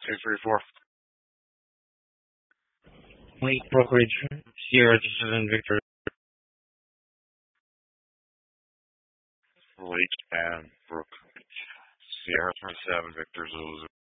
234. Lake Brokerage, Sierra 27 Victor. Lake and Brook. Sierra 27, Victor Zulu.